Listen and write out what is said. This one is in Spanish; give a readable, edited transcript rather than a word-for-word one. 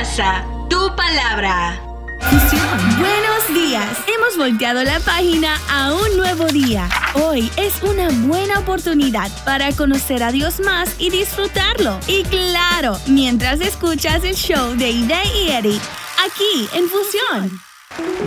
casa, tu palabra. Buenos días. Hemos volteado la página a un nuevo día. Hoy es una buena oportunidad para conocer a Dios más y disfrutarlo. Y claro, mientras escuchas el show de Ida y Eddie, aquí en Fusión.